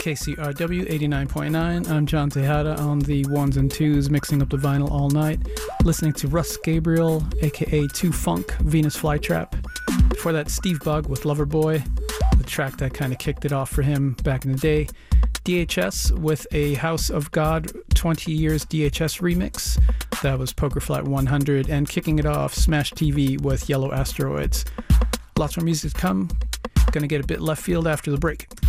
KCRW 89.9. I'm John Tejada on the ones and twos, mixing up the vinyl all night. Listening to Russ Gabriel, aka 2 Funk, Venus Flytrap. Before that, Steve Bug with Loverboy, the track that kind of kicked it off for him back in the day. DHS with a House of God 20 Years DHS remix. That was Poker Flat 100. And kicking it off, Smash TV with Yellow Asteroids. Lots more music to come. Gonna get a bit left field after the break.